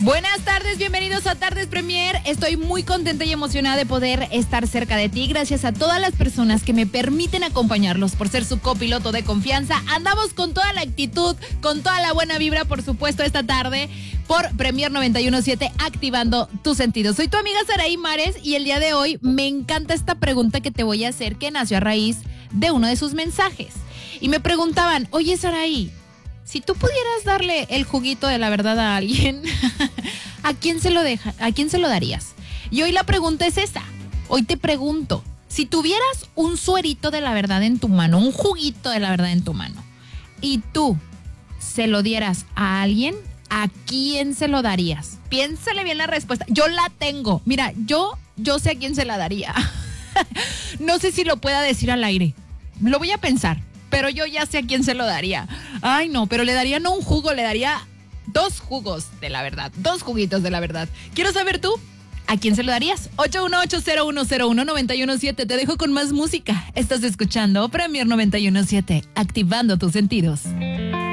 Buenas tardes, bienvenidos a Tardes Premier. Estoy muy contenta y emocionada de poder estar cerca de ti. Gracias a todas las personas que me permiten acompañarlos por ser su copiloto de confianza. Andamos con toda la actitud, con toda la buena vibra, por supuesto, esta tarde por Premier 91.7, activando tus sentidos. Soy tu amiga Saraí Mares y el día de hoy me encanta esta pregunta que te voy a hacer, que nació a raíz de uno de sus mensajes. Y me preguntaban, oye Saraí, si tú pudieras darle el juguito de la verdad a alguien, ¿a quién se lo darías? Y hoy la pregunta es esa. Hoy te pregunto, si tuvieras un suerito de la verdad en tu mano, un juguito de la verdad en tu mano, y tú se lo dieras a alguien, ¿a quién se lo darías? Piénsale bien la respuesta. Yo la tengo. Mira, yo sé a quién se la daría. No sé si lo pueda decir al aire. Lo voy a pensar. Pero yo ya sé a quién se lo daría. Ay, no, pero le daría no un jugo, le daría 2 jugos de la verdad. 2 juguitos de la verdad. Quiero saber tú, ¿a quién se lo darías? 818-0101-917. Te dejo con más música. Estás escuchando Premier 91.7, activando tus sentidos.